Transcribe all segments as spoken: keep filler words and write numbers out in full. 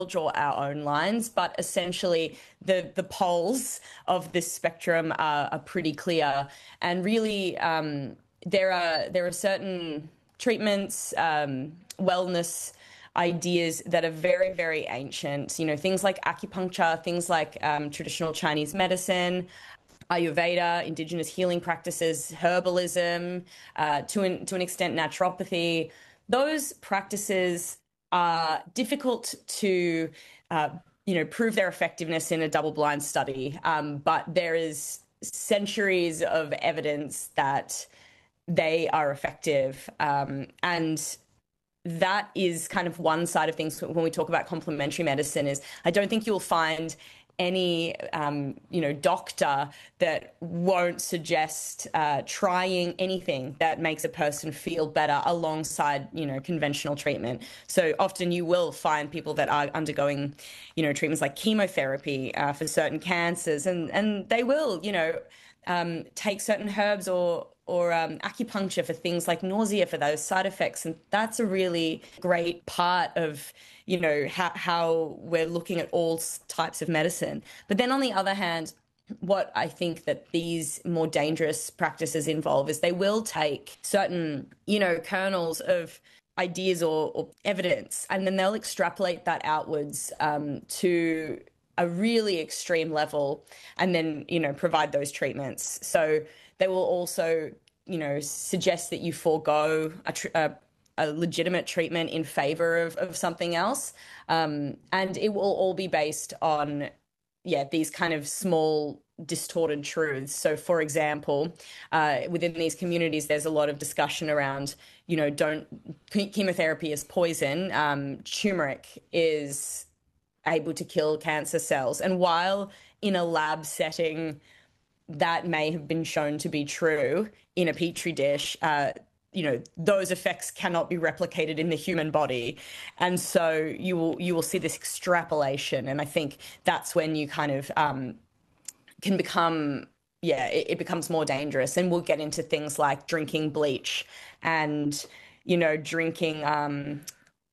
draw our own lines, but essentially the the poles of this spectrum are, are pretty clear. And really, um, there are there are certain treatments, um, wellness ideas that are very, very ancient. You know, things like acupuncture, things like um, traditional Chinese medicine, Ayurveda, indigenous healing practices, herbalism, uh, to an to an extent, naturopathy. Those practices are difficult to, uh, you know, prove their effectiveness in a double-blind study, um, but there is centuries of evidence that they are effective, um, and that is kind of one side of things when we talk about complementary medicine. Is I don't think you'll find any, um, you know, doctor that won't suggest uh, trying anything that makes a person feel better alongside, you know, conventional treatment. So often you will find people that are undergoing, you know, treatments like chemotherapy uh, for certain cancers, and and they will, you know, um, take certain herbs or or um, acupuncture for things like nausea, for those side effects. And that's a really great part of, you know, how, how we're looking at all types of medicine. But then on the other hand, what I think that these more dangerous practices involve is they will take certain, you know, kernels of ideas or, or evidence, and then they'll extrapolate that outwards um, to a really extreme level, and then, you know, provide those treatments. So they will also, you know, suggest that you forego a, tr- a, a legitimate treatment in favor of, of something else. Um, and it will all be based on, yeah, these kind of small distorted truths. So, for example, uh, within these communities, there's a lot of discussion around, you know, don't chemotherapy is poison. Um, turmeric is able to kill cancer cells. And while in a lab setting, that may have been shown to be true in a petri dish, uh, you know, those effects cannot be replicated in the human body. And so you will you will see this extrapolation. And I think that's when you kind of um, can become, yeah, it, it becomes more dangerous. And we'll get into things like drinking bleach and, you know, drinking um,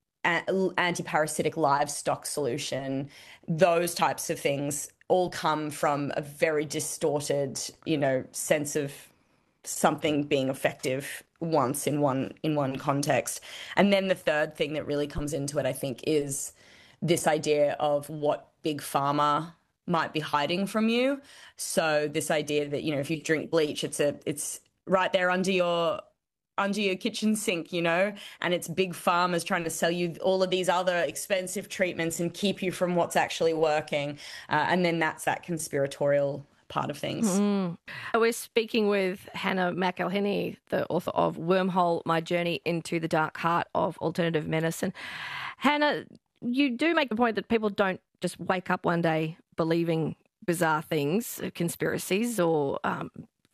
antiparasitic livestock solution. Those types of things all come from a very distorted, you know, sense of something being effective once in one in one context. And then the third thing that really comes into it, I think, is this idea of what big pharma might be hiding from you. So this idea that, you know, if you drink bleach, it's a it's right there under your under your kitchen sink, you know, and it's big pharma's trying to sell you all of these other expensive treatments and keep you from what's actually working. Uh, and then that's that conspiratorial part of things. Mm. We're speaking with Hannah McElhinney, the author of Wormhole, My Journey into the Dark Heart of Alternative Medicine. Hannah, you do make the point that people don't just wake up one day believing bizarre things, conspiracies or um,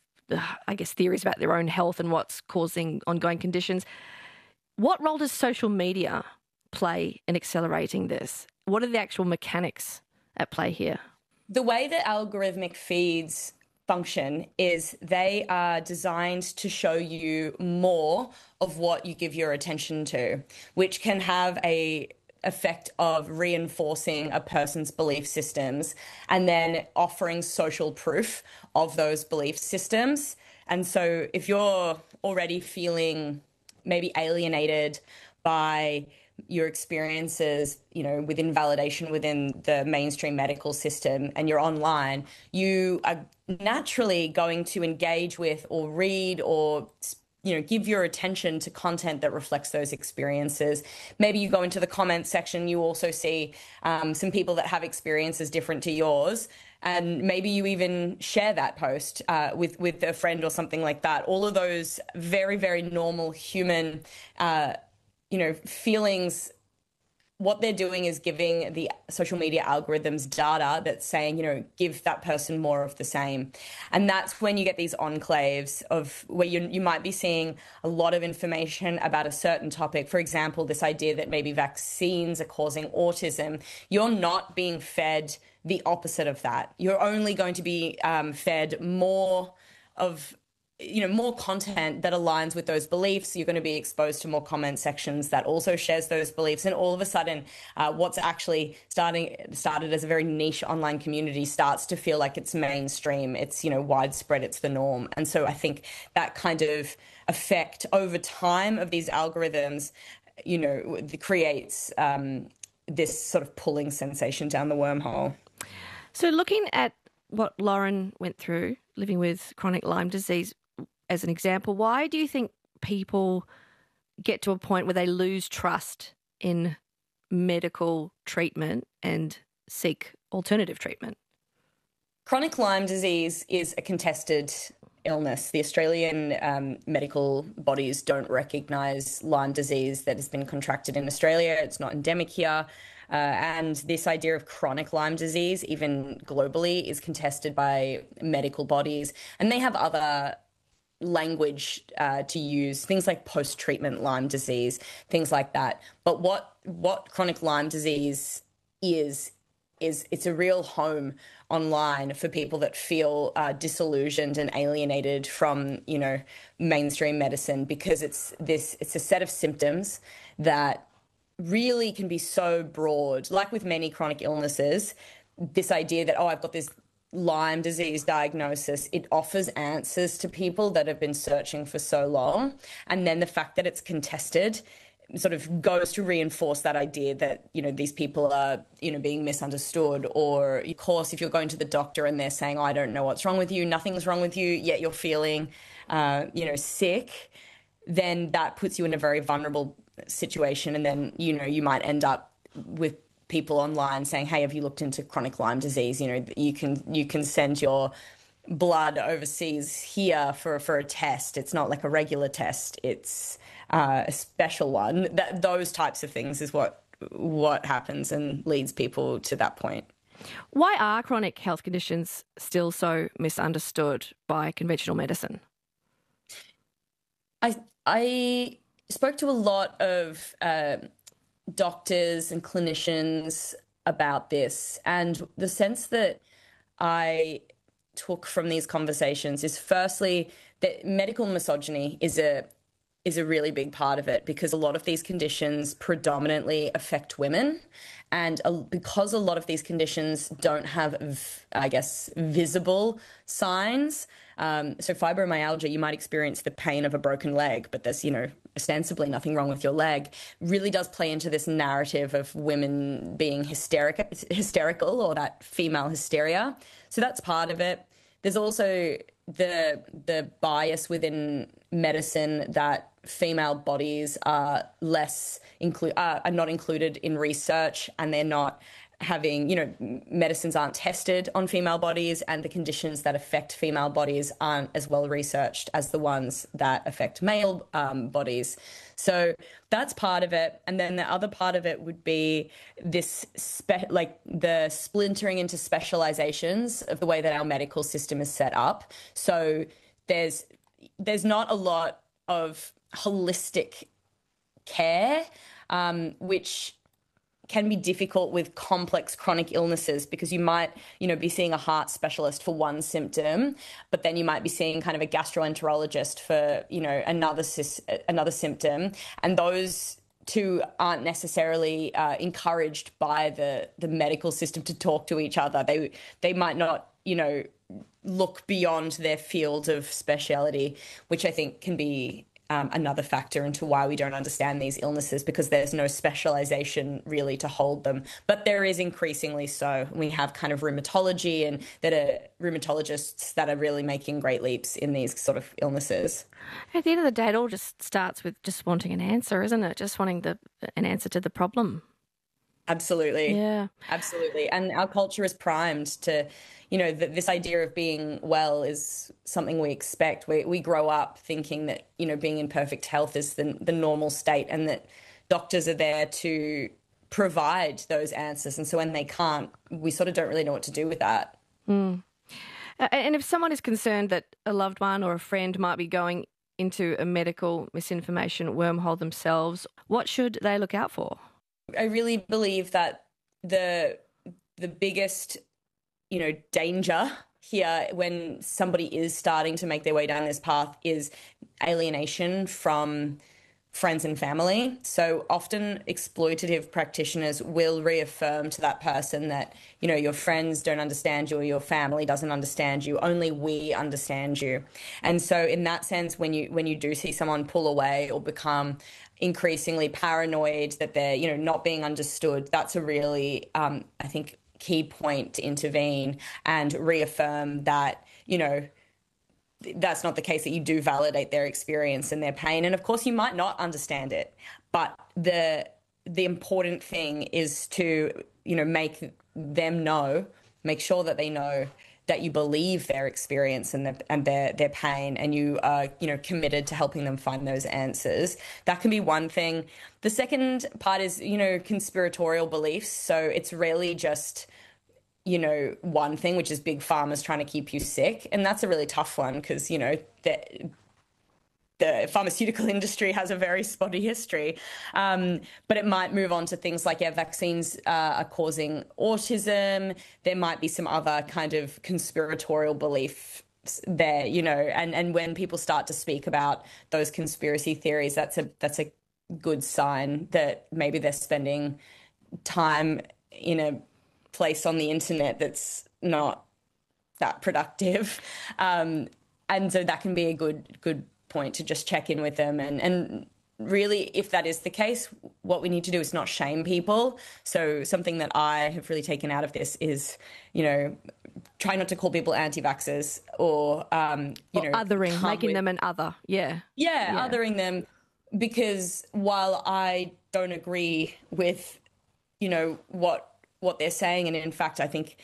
I guess, theories about their own health and what's causing ongoing conditions. What role does social media play in accelerating this? What are the actual mechanics at play here? The way that algorithmic feeds function is they are designed to show you more of what you give your attention to, which can have a effect of reinforcing a person's belief systems and then offering social proof of those belief systems. And so if you're already feeling maybe alienated by your experiences, you know, with invalidation within the mainstream medical system and you're online, you are naturally going to engage with or read or you know, give your attention to content that reflects those experiences. Maybe you go into the comments section, you also see um, some people that have experiences different to yours, and maybe you even share that post uh, with, with a friend or something like that. All of those very, very normal human, uh, you know, feelings. What they're doing is giving the social media algorithms data that's saying, you know, give that person more of the same. And that's when you get these enclaves of where you, you might be seeing a lot of information about a certain topic. For example, this idea that maybe vaccines are causing autism. You're not being fed the opposite of that. You're only going to be um, fed more of you know, more content that aligns with those beliefs. You're going to be exposed to more comment sections that also shares those beliefs. And all of a sudden, uh, what's actually starting started as a very niche online community starts to feel like it's mainstream. It's, you know, widespread. It's the norm. And so I think that kind of effect over time of these algorithms, you know, creates um, this sort of pulling sensation down the wormhole. So looking at what Lauren went through, living with chronic Lyme disease, as an example, why do you think people get to a point where they lose trust in medical treatment and seek alternative treatment? Chronic Lyme disease is a contested illness. The Australian um, medical bodies don't recognise Lyme disease that has been contracted in Australia. It's not endemic here. Uh, and this idea of chronic Lyme disease, even globally, is contested by medical bodies. And they have other language uh, to use, things like post-treatment Lyme disease, things like that. But what what chronic Lyme disease is, is it's a real home online for people that feel uh, disillusioned and alienated from, you know, mainstream medicine, because it's this it's a set of symptoms that really can be so broad. Like with many chronic illnesses, this idea that, oh, I've got this Lyme disease diagnosis, it offers answers to people that have been searching for so long. And then the fact that it's contested sort of goes to reinforce that idea that, you know, these people are, you know, being misunderstood. Or, of course, if you're going to the doctor and they're saying, oh, I don't know what's wrong with you, nothing's wrong with you, yet you're feeling, uh, you know, sick, then that puts you in a very vulnerable situation. And then, you know, you might end up with people online saying, hey, have you looked into chronic Lyme disease? You know, you can you can send your blood overseas here for, for a test. It's not like a regular test. It's uh, a special one. That those types of things is what what happens and leads people to that point. Why are chronic health conditions still so misunderstood by conventional medicine? I I spoke to a lot of uh, doctors and clinicians about this, and the sense that I took from these conversations is, firstly, that medical misogyny is a is a really big part of it, because a lot of these conditions predominantly affect women, and a, because a lot of these conditions don't have, I guess, visible signs. Um, so fibromyalgia, you might experience the pain of a broken leg, but there's, you know, ostensibly nothing wrong with your leg, really does play into this narrative of women being hysteric, hysterical, or that female hysteria. So that's part of it. There's also the the bias within medicine that female bodies are less include uh, are not included in research, and they're not having, you know, medicines aren't tested on female bodies, and the conditions that affect female bodies aren't as well researched as the ones that affect male um, bodies. So that's part of it. And then the other part of it would be this, spe- like the splintering into specializations of the way that our medical system is set up. So there's there's not a lot of holistic care, um, which can be difficult with complex chronic illnesses, because you might, you know, be seeing a heart specialist for one symptom, but then you might be seeing kind of a gastroenterologist for, you know, another another symptom, and those two aren't necessarily uh, encouraged by the the medical system to talk to each other. They they might not, you know, look beyond their field of speciality, which I think can be Um, another factor into why we don't understand these illnesses, because there's no specialization really to hold them. But there is increasingly so. We have kind of rheumatology, and that are rheumatologists that are really making great leaps in these sort of illnesses. At the end of the day, it all just starts with just wanting an answer, isn't it? Just wanting the an answer to the problem. Absolutely. Yeah. Absolutely. And our culture is primed to, you know, th- this idea of being well is something we expect. We we grow up thinking that, you know, being in perfect health is the, the normal state, and that doctors are there to provide those answers. And so when they can't, we sort of don't really know what to do with that. Mm. And if someone is concerned that a loved one or a friend might be going into a medical misinformation wormhole themselves, what should they look out for? I really believe that the the biggest, you know, danger here when somebody is starting to make their way down this path is alienation from friends and family. So often exploitative practitioners will reaffirm to that person that, you know, your friends don't understand you or your family doesn't understand you. Only we understand you. And so in that sense, when you when you do see someone pull away or become increasingly paranoid that they're, you know, not being understood, that's a really, um, I think, key point to intervene and reaffirm that, you know, that's not the case, that you do validate their experience and their pain. And of course you might not understand it, but the the important thing is to, you know, make them know, make sure that they know that you believe their experience and their, and their their pain, and you are, you know, committed to helping them find those answers. That can be one thing. The second part is, you know, conspiratorial beliefs. So it's really just, you know, one thing, which is big pharma's trying to keep you sick. And that's a really tough one because, you know, the, the pharmaceutical industry has a very spotty history. Um, but it might move on to things like, yeah, vaccines uh, are causing autism. There might be some other kind of conspiratorial beliefs there, you know, and, and when people start to speak about those conspiracy theories, that's a that's a good sign that maybe they're spending time in a place on the internet that's not that productive. Um, and so that can be a good good point to just check in with them. And, and really, if that is the case, what we need to do is not shame people. So something that I have really taken out of this is, you know, try not to call people anti-vaxxers or, um, you or know, othering, making with, them an other. Yeah. yeah. Yeah, yeah. othering them, because while I don't agree with, you know, what what they're saying. And in fact, I think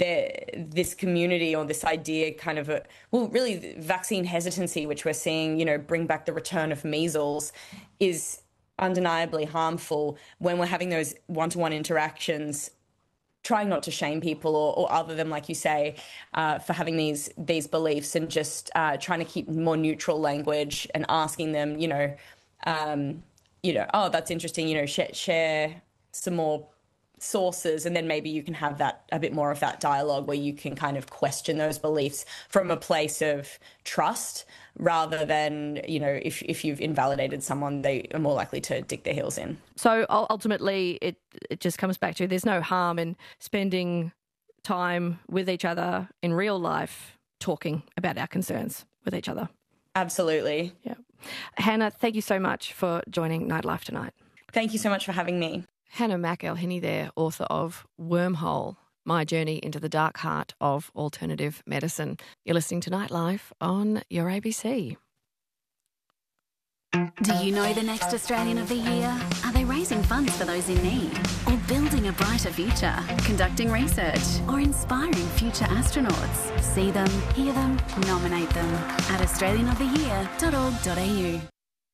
this community or this idea kind of, a, well, really vaccine hesitancy, which we're seeing, you know, bring back the return of measles, is undeniably harmful. When we're having those one-to-one interactions, trying not to shame people or, or other them, like you say, uh, for having these these beliefs, and just uh, trying to keep more neutral language and asking them, you know, um, you know, oh, that's interesting, you know, sh- share some more sources, and then maybe you can have that a bit more of that dialogue where you can kind of question those beliefs from a place of trust, rather than, you know, if if you've invalidated someone, they are more likely to dig their heels in. So ultimately it it just comes back to there's no harm in spending time with each other in real life, talking about our concerns with each other. Absolutely. Yeah. Hannah, thank you so much for joining Nightlife tonight. Thank you so much for having me. Hannah McElhinney there, author of Wormhole, My Journey into the Dark Heart of Alternative Medicine. You're listening to Nightlife on your A B C. Do you know the next Australian of the Year? Are they raising funds for those in need? Or building a brighter future? Conducting research? Or inspiring future astronauts? See them, hear them, nominate them at australian of the year dot org dot a u.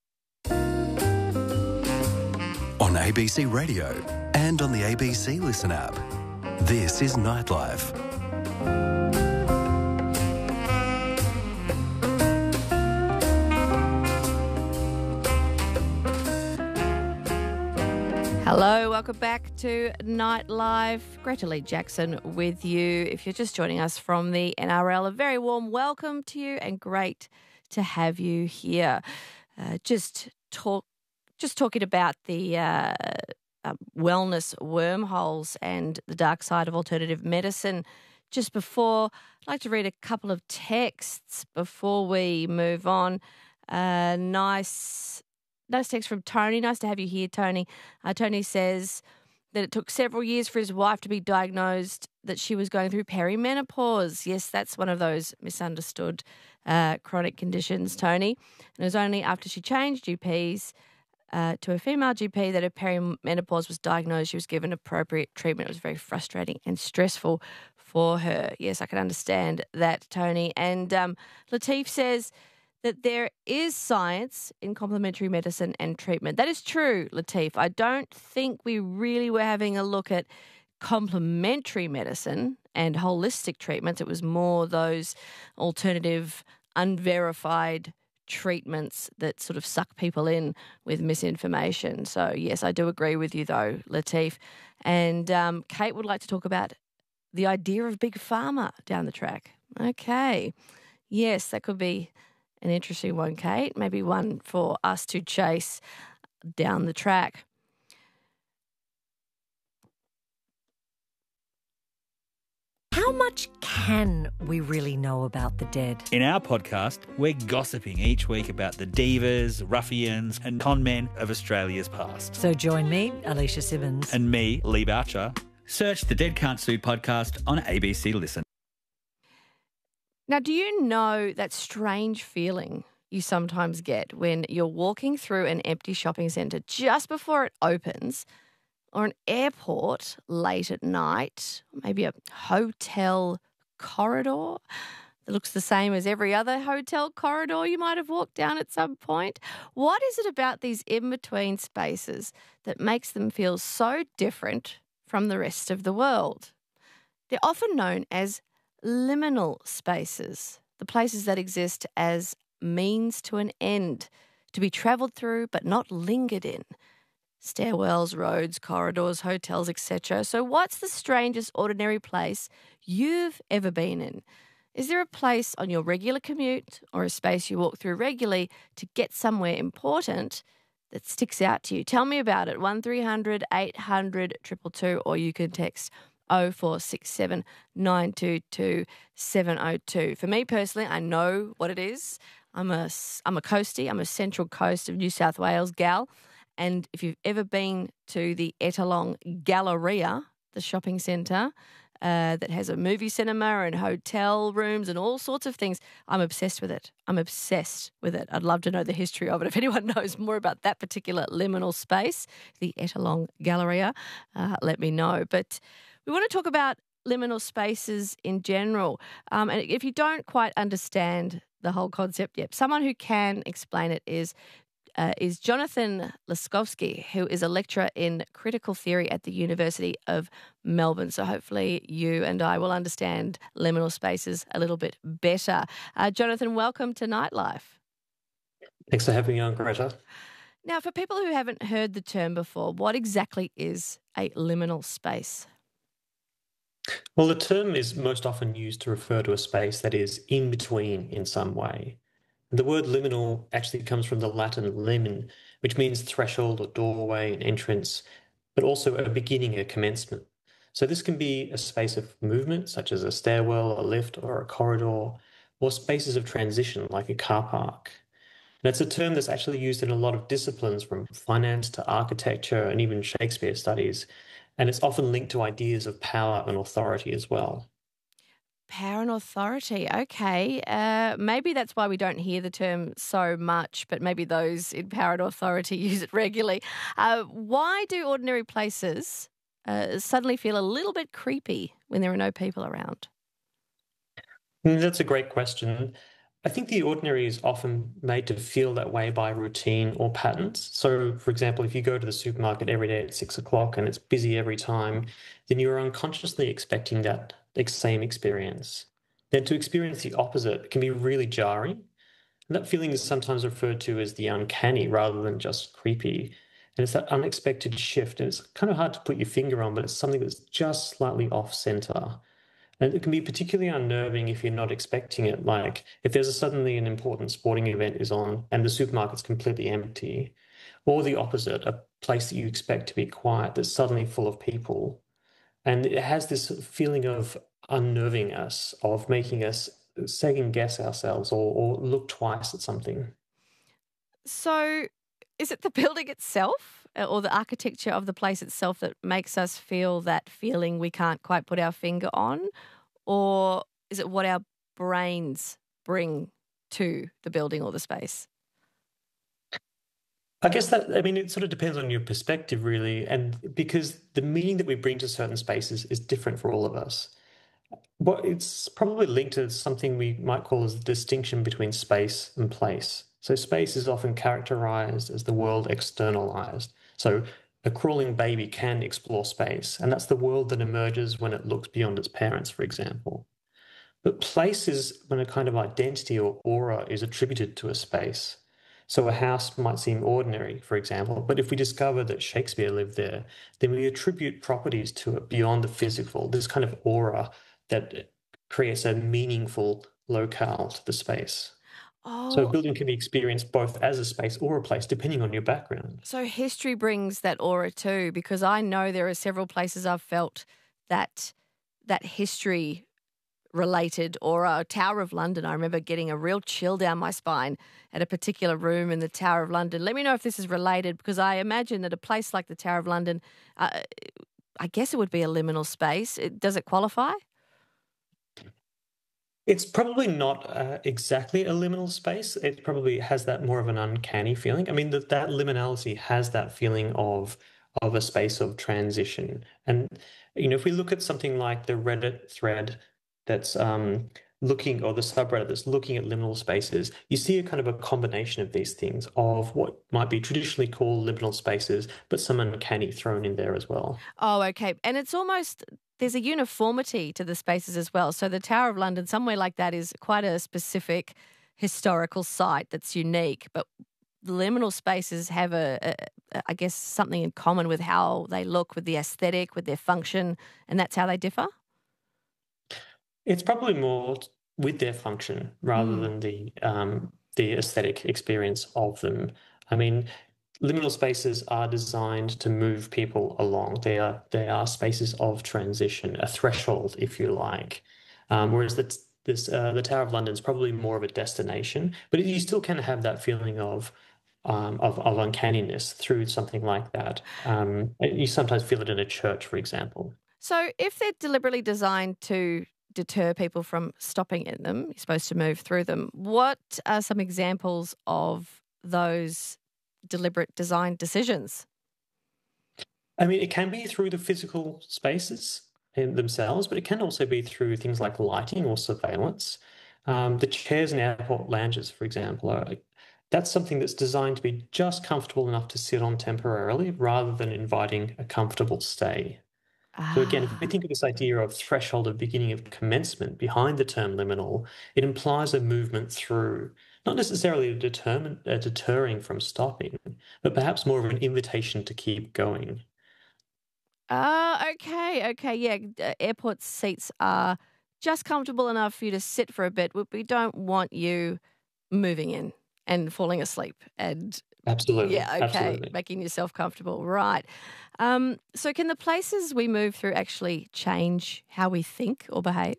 On A B C Radio and on the A B C Listen app. This is Nightlife. Hello, welcome back to Nightlife. Greta Lee Jackson with you. If you're just joining us from the N R L, a very warm welcome to you and great to have you here. Uh, just talk. Just talking about the uh, uh, wellness wormholes and the dark side of alternative medicine. Just before, I'd like to read a couple of texts before we move on. Uh, nice, nice text from Tony. Nice to have you here, Tony. Uh, Tony says that it took several years for his wife to be diagnosed that she was going through perimenopause. Yes, that's one of those misunderstood uh, chronic conditions, Tony. And it was only after she changed G Ps Uh, to a female G P that her perimenopause was diagnosed. She was given appropriate treatment. It was very frustrating and stressful for her. Yes, I can understand that, Tony. And um, Latif says that there is science in complementary medicine and treatment. That is true, Latif. I don't think we really were having a look at complementary medicine and holistic treatments. It was more those alternative, unverified treatments that sort of suck people in with misinformation. So, yes, I do agree with you, though, Latif. And um, Kate would like to talk about the idea of big pharma down the track. Okay. Yes, that could be an interesting one, Kate. Maybe one for us to chase down the track. How much can we really know about the dead? In our podcast, we're gossiping each week about the divas, ruffians and con men of Australia's past. So join me, Alicia Simmons. And me, Lee Boucher. Search the Dead Can't Sue podcast on A B C Listen. Now, do you know that strange feeling you sometimes get when you're walking through an empty shopping centre just before it opens, or an airport late at night, maybe a hotel corridor that looks the same as every other hotel corridor you might have walked down at some point? What is it about these in-between spaces that makes them feel so different from the rest of the world? They're often known as liminal spaces, the places that exist as means to an end, to be travelled through but not lingered in. Stairwells, roads, corridors, hotels, et cetera. So what's the strangest ordinary place you've ever been in? Is there a place on your regular commute or a space you walk through regularly to get somewhere important that sticks out to you? Tell me about it. one three hundred eight hundred two two two, or you can text oh four six seven nine two two seven oh two. For me personally, I know what it is. I'm a, I'm a coastie. I'm a Central Coast of New South Wales gal. And if you've ever been to the Ettalong Galleria, the shopping centre uh, that has a movie cinema and hotel rooms and all sorts of things, I'm obsessed with it. I'm obsessed with it. I'd love to know the history of it. If anyone knows more about that particular liminal space, the Ettalong Galleria, uh, let me know. But we want to talk about liminal spaces in general. Um, and if you don't quite understand the whole concept yet, someone who can explain it is uh, is Jonathan Laskowski, who is a lecturer in critical theory at the University of Melbourne. So hopefully you and I will understand liminal spaces a little bit better. Uh, Jonathan, welcome to Nightlife. Thanks for having me on, Greta. Now, for people who haven't heard the term before, what exactly is a liminal space? Well, the term is most often used to refer to a space that is in between in some way. The word liminal actually comes from the Latin limen, which means threshold or doorway, an entrance, but also a beginning, a commencement. So this can be a space of movement, such as a stairwell, a lift, or a corridor, or spaces of transition, like a car park. And it's a term that's actually used in a lot of disciplines, from finance to architecture and even Shakespeare studies. And it's often linked to ideas of power and authority as well. Power and authority. Okay. Uh, maybe that's why we don't hear the term so much, but maybe those in power and authority use it regularly. Uh, why do ordinary places uh, suddenly feel a little bit creepy when there are no people around? That's a great question. I think the ordinary is often made to feel that way by routine or patterns. So, for example, if you go to the supermarket every day at six o'clock and it's busy every time, then you're unconsciously expecting that same experience. Then to experience the opposite can be really jarring. And that feeling is sometimes referred to as the uncanny rather than just creepy. And it's that unexpected shift. And it's kind of hard to put your finger on, but it's something that's just slightly off center. And it can be particularly unnerving if you're not expecting it. Like if there's a suddenly an important sporting event is on and the supermarket's completely empty, or the opposite, a place that you expect to be quiet that's suddenly full of people. And it has this feeling of unnerving us, of making us second guess ourselves or, or look twice at something. So is it the building itself or the architecture of the place itself that makes us feel that feeling we can't quite put our finger on? Or is it what our brains bring to the building or the space? I guess that, I mean, it sort of depends on your perspective, really. And because the meaning that we bring to certain spaces is different for all of us. But it's probably linked to something we might call as the distinction between space and place. So space is often characterized as the world externalized. So a crawling baby can explore space, and that's the world that emerges when it looks beyond its parents, for example. But place is when a kind of identity or aura is attributed to a space. So a house might seem ordinary, for example, but if we discover that Shakespeare lived there, then we attribute properties to it beyond the physical, this kind of aura that creates a meaningful locale to the space. So a Oh, building can be experienced both as a space or a place, depending on your background. so history brings that aura too, because I know there are several places I've felt that that history related aura. Tower of London, I remember getting a real chill down my spine at a particular room in the Tower of London. Let me know if this is related, because I imagine that a place like the Tower of London, uh, I guess it would be a liminal space. It, does it qualify? It's probably not uh, exactly a liminal space. It probably has that more of an uncanny feeling. I mean, that that liminality has that feeling of of a space of transition. And you know, if we look at something like the Reddit thread that's um, looking, or the subreddit that's looking at liminal spaces, you see a kind of a combination of these things of what might be traditionally called liminal spaces, but some uncanny thrown in there as well. Oh, okay. And it's almost, there's a uniformity to the spaces as well. So the Tower of London, somewhere like that, is quite a specific historical site that's unique. But the liminal spaces have a, a, a, I guess, something in common with how they look, with the aesthetic, with their function, and that's how they differ? It's probably more t- with their function rather Mm. than the um, the aesthetic experience of them. I mean, liminal spaces are designed to move people along. They are they are spaces of transition, a threshold, if you like. Um, whereas the this uh, the Tower of London is probably more of a destination, but you still can have that feeling of um, of, of uncanniness through something like that. Um, you sometimes feel it in a church, for example. So if they're deliberately designed to deter people from stopping in them, you're supposed to move through them, what are some examples of those deliberate design decisions? I mean, it can be through the physical spaces in themselves, but it can also be through things like lighting or surveillance. Um, the chairs in airport lounges, for example, are, that's something that's designed to be just comfortable enough to sit on temporarily rather than inviting a comfortable stay. So again, if we Ah, think of this idea of threshold of beginning of commencement behind the term liminal, it implies a movement through, not necessarily a, determin a deterring from stopping, but perhaps more of an invitation to keep going. ah, okay, okay, yeah. uh, Airport seats are just comfortable enough for you to sit for a bit, but we don't want you moving in and falling asleep and Absolutely, yeah, okay, absolutely. making yourself comfortable, right. Um, so can the places we move through actually change how we think or behave?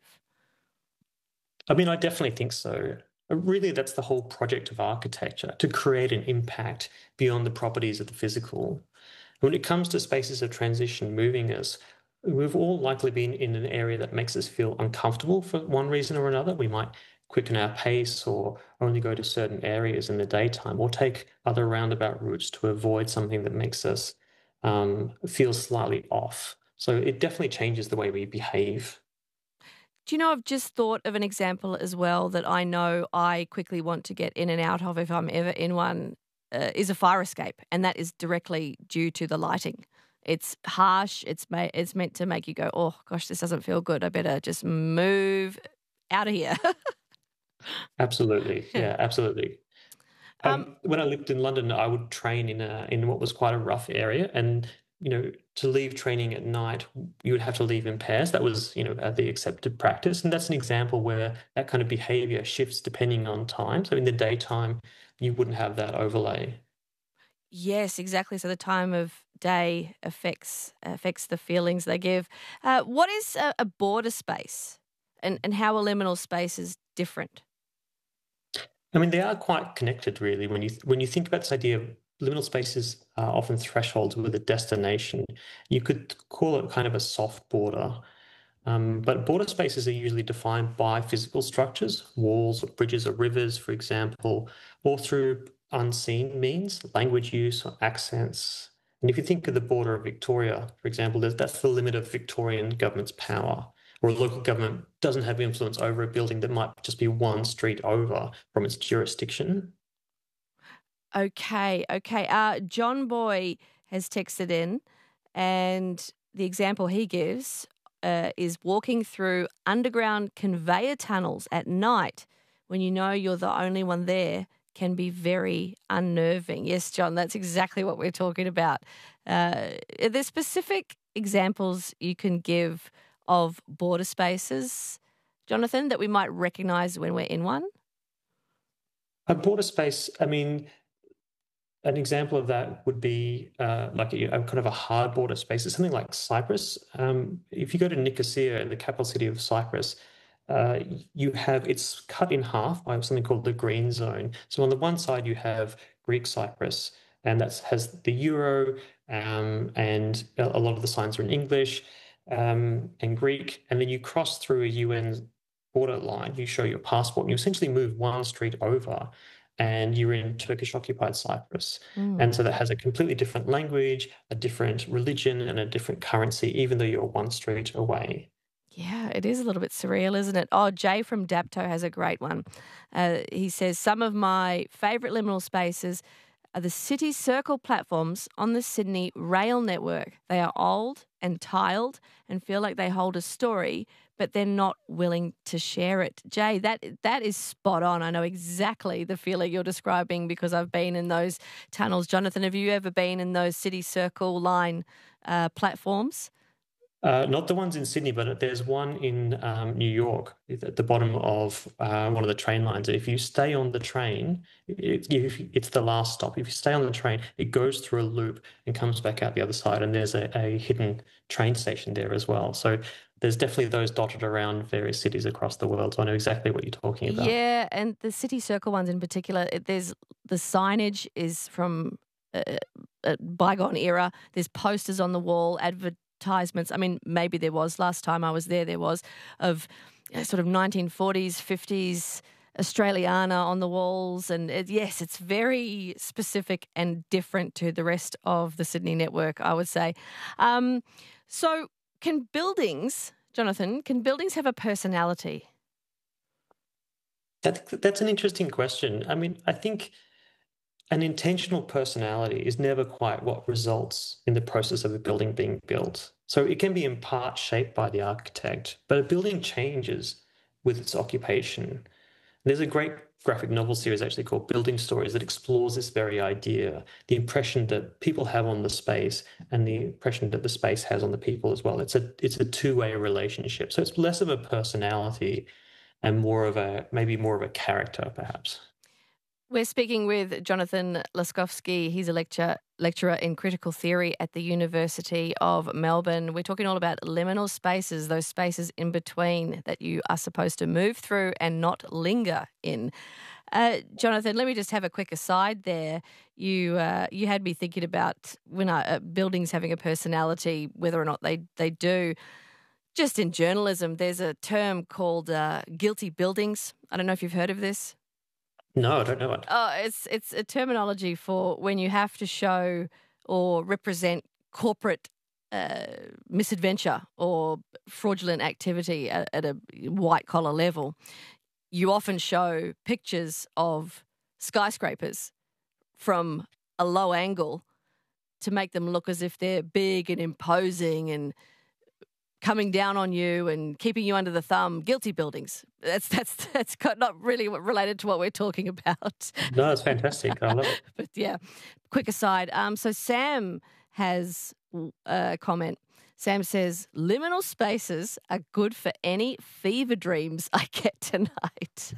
I mean, I definitely think so. Uh, Really, that's the whole project of architecture, to create an impact beyond the properties of the physical. When it comes to spaces of transition moving us, we've all likely been in an area that makes us feel uncomfortable for one reason or another. We might quicken our pace or only go to certain areas in the daytime or take other roundabout routes to avoid something that makes us um, feel slightly off. So it definitely changes the way we behave. Do you know, I've just thought of an example as well that I know I quickly want to get in and out of if I'm ever in one, uh, is a fire escape. And that is directly due to the lighting. It's harsh. It's, ma- it's meant to make you go, oh, gosh, this doesn't feel good. I better just move out of here. Absolutely. Yeah, absolutely. um, Um, when I lived in London, I would train in a in what was quite a rough area, and you know, to leave training at night, you would have to leave in pairs. That was, you know, uh, the accepted practice, and that's an example where that kind of behavior shifts depending on time. So in the daytime, you wouldn't have that overlay. yes, exactly. So the time of day affects affects the feelings they give. Uh, what is a, a border space and, and how a liminal space is different? I mean, they are quite connected, really. When you when you think about this idea of liminal spaces are often thresholds with a destination, you could call it kind of a soft border. Um, but border spaces are usually defined by physical structures, walls or bridges or rivers, for example, or through unseen means, language use or accents. And if you think of the border of Victoria, for example, that- that's the limit of Victorian government's power, or a local government doesn't have influence over a building that might just be one street over from its jurisdiction. Okay, okay. Uh, John Boy has texted in, and the example he gives uh, is walking through underground conveyor tunnels at night when you know you're the only one there can be very unnerving. Yes, John, that's exactly what we're talking about. Uh, are there specific examples you can give of border spaces Jonathan, that we might recognise when we're in one? A border space, I mean, an example of that would be uh, like a, a kind of a hard border space. It's something like Cyprus. Um, if you go to Nicosia, the capital city of Cyprus, uh, you have, it's cut in half by something called the green zone. So on the one side, you have Greek Cyprus, and that has the euro, um, and a lot of the signs are in English um, and Greek. And then you cross through a U N border line, you show your passport, and you essentially move one street over, and you're in Turkish-occupied Cyprus. Mm. And so that has a completely different language, a different religion, and a different currency, even though you're one street away. Yeah, it is a little bit surreal, isn't it? Oh, Jay from Dapto has a great one. Uh, he says, some of my favourite liminal spaces are the city circle platforms on the Sydney rail network. They are old and tiled and feel like they hold a story, but they're not willing to share it. Jay, that that is spot on. I know exactly the feeling you're describing because I've been in those tunnels. Jonathan, have you ever been in those city circle line uh, platforms? Uh, not the ones in Sydney, but there's one in um, New York at the bottom of uh, one of the train lines. If you stay on the train, it, if it's the last stop. If you stay on the train, it goes through a loop and comes back out the other side. And there's a, a hidden train station there as well. So there's definitely those dotted around various cities across the world. So I know exactly what you're talking about. Yeah, and the city circle ones in particular, it, there's the signage is from a, a bygone era. There's posters on the wall, advertisements. I mean, maybe there was last time I was there, there was of you know, sort of nineteen forties, fifties Australiana on the walls. And it, yes, it's very specific and different to the rest of the Sydney network, I would say. Um, so can buildings, Jonathan, can buildings have a personality? That, that's an interesting question. I mean, I think an intentional personality is never quite what results in the process of a building being built. So it can be in part shaped by the architect, but a building changes with its occupation. There's a great graphic novel series actually called Building Stories that explores this very idea, the impression that people have on the space and the impression that the space has on the people as well. It's a it's a two-way relationship. So it's less of a personality and more of a, maybe more of a character, perhaps. We're speaking with Jonathan Laskowski. He's a lecture, lecturer in critical theory at the University of Melbourne. We're talking all about liminal spaces, those spaces in between that you are supposed to move through and not linger in. Uh, Jonathan, let me just have a quick aside there. You uh, you had me thinking about when I, uh, buildings having a personality, whether or not they, they do. Just in journalism, there's a term called uh, guilty buildings. I don't know if you've heard of this. No, I don't know it. Oh, it's it's a terminology for when you have to show or represent corporate uh, misadventure or fraudulent activity at, at a white collar level. You often show pictures of skyscrapers from a low angle to make them look as if they're big and imposing and coming down on you and keeping you under the thumb. Guilty buildings. That's that's that's not really related to what we're talking about. No, it's fantastic. I love it. But yeah, quick aside. Um, so Sam has a comment. Sam says, liminal spaces are good for any fever dreams I get tonight.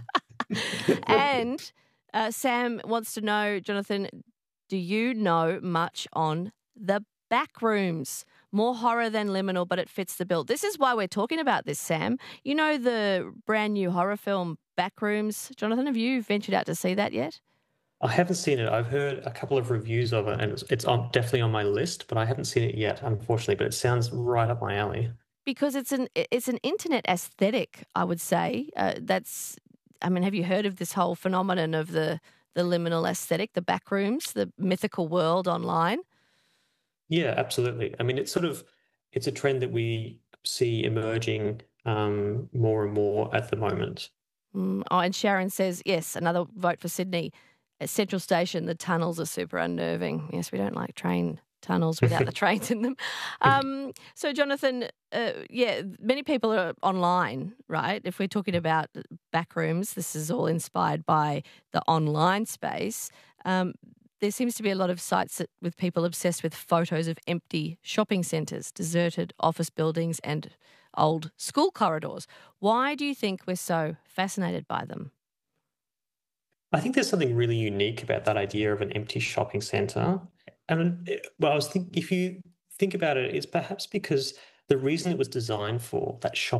And uh, Sam wants to know, Jonathan, do you know much on the back rooms? More horror than liminal, but it fits the bill. This is why we're talking about this, Sam. You know the brand new horror film Backrooms. Jonathan, have you ventured out to see that yet? I haven't seen it. I've heard a couple of reviews of it, and it's, it's on, definitely on my list, but I haven't seen it yet, unfortunately. But it sounds right up my alley. Because it's an it's an internet aesthetic, I would say. Uh, that's, I mean, have you heard of this whole phenomenon of the the liminal aesthetic, the backrooms, the mythical world online? Yeah, absolutely. I mean, it's sort of, it's a trend that we see emerging um, more and more at the moment. Mm, oh, and Sharon says, yes, another vote for Sydney. At Central Station, the tunnels are super unnerving. Yes, we don't like train tunnels without the trains in them. Um, so, Jonathan, uh, yeah, many people are online, right? If we're talking about backrooms, this is all inspired by the online space. Um, There seems to be a lot of sites that, with people obsessed with photos of empty shopping centres, deserted office buildings and old school corridors. Why do you think we're so fascinated by them? I think there's something really unique about that idea of an empty shopping centre. And it- well, I was thinking, if you think about it, it's perhaps because the reason it was designed for, that shopping